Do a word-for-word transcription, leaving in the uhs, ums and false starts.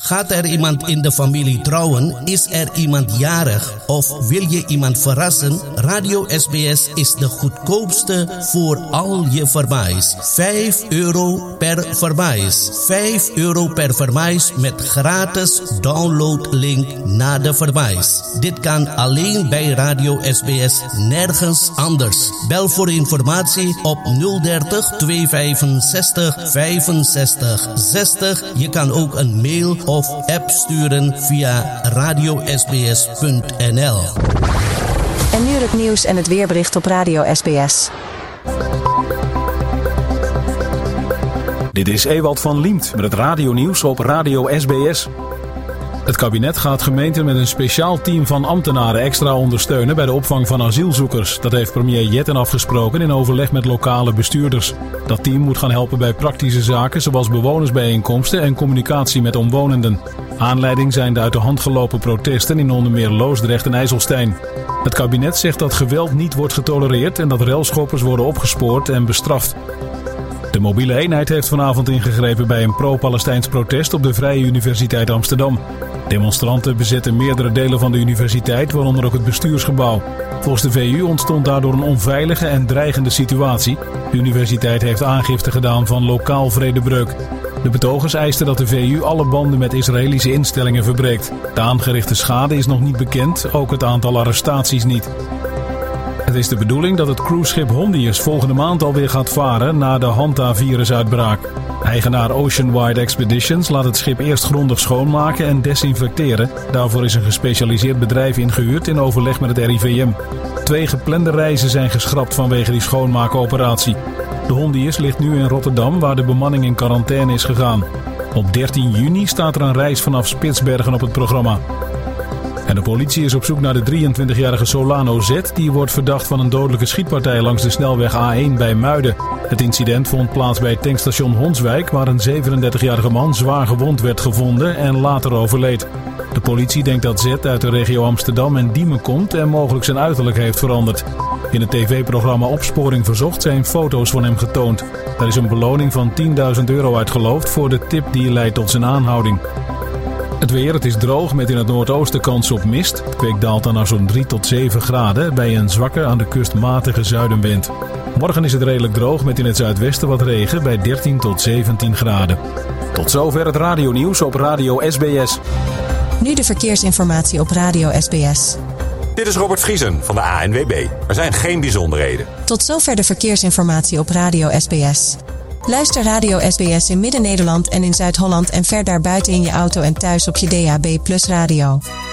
Gaat er iemand in de familie trouwen? Is er iemand jarig? Of wil je iemand verrassen? Radio S B S is de goedkoopste voor al je verwijs. vijf euro per verwijs. vijf euro per verwijs met gratis downloadlink naar de verwijs. Dit kan alleen bij Radio S B S, nergens anders. Bel voor informatie op nul dertig tweehonderdvijfenzestig vijfenzestig zestig. Je kan ook een mail of app sturen via radio s b s punt n l. En nu het nieuws en het weerbericht op Radio S B S. Dit is Ewald van Liemt met het radionieuws op Radio S B S. Het kabinet gaat gemeenten met een speciaal team van ambtenaren extra ondersteunen bij de opvang van asielzoekers. Dat heeft premier Jetten afgesproken in overleg met lokale bestuurders. Dat team moet gaan helpen bij praktische zaken zoals bewonersbijeenkomsten en communicatie met omwonenden. Aanleiding zijn de uit de hand gelopen protesten in onder meer Loosdrecht en IJsselstein. Het kabinet zegt dat geweld niet wordt getolereerd en dat relschoppers worden opgespoord en bestraft. De mobiele eenheid heeft vanavond ingegrepen bij een pro-Palestijns protest op de Vrije Universiteit Amsterdam. Demonstranten bezetten meerdere delen van de universiteit, waaronder ook het bestuursgebouw. Volgens de V U ontstond daardoor een onveilige en dreigende situatie. De universiteit heeft aangifte gedaan van lokaal vredebreuk. De betogers eisten dat de V U alle banden met Israëlische instellingen verbreekt. De aangerichte schade is nog niet bekend, ook het aantal arrestaties niet. Het is de bedoeling dat het cruiseschip Hondius volgende maand alweer gaat varen na de Hanta-virusuitbraak. Eigenaar Oceanwide Expeditions laat het schip eerst grondig schoonmaken en desinfecteren. Daarvoor is een gespecialiseerd bedrijf ingehuurd in overleg met het R I V M. Twee geplande reizen zijn geschrapt vanwege die schoonmaakoperatie. De Hondius ligt nu in Rotterdam, waar de bemanning in quarantaine is gegaan. Op dertien juni staat er een reis vanaf Spitsbergen op het programma. En de politie is op zoek naar de drieëntwintigjarige Solano Z. Die wordt verdacht van een dodelijke schietpartij langs de snelweg A één bij Muiden. Het incident vond plaats bij het tankstation Honswijk, waar een zevenendertigjarige man zwaar gewond werd gevonden en later overleed. De politie denkt dat Z uit de regio Amsterdam en Diemen komt en mogelijk zijn uiterlijk heeft veranderd. In het tv-programma Opsporing Verzocht zijn foto's van hem getoond. Daar is een beloning van tienduizend euro uitgeloofd voor de tip die leidt tot zijn aanhouding. Het weer, het is droog met in het noordoosten kans op mist. Het kwik daalt dan naar zo'n drie tot zeven graden bij een zwakke aan de kust matige zuidenwind. Morgen is het redelijk droog met in het zuidwesten wat regen bij dertien tot zeventien graden. Tot zover het radionieuws op Radio S B S. Nu de verkeersinformatie op Radio S B S. Dit is Robert Vriesen van de A N W B. Er zijn geen bijzonderheden. Tot zover de verkeersinformatie op Radio S B S. Luister Radio S B S in Midden-Nederland en in Zuid-Holland en ver daarbuiten in je auto en thuis op je D A B plus radio.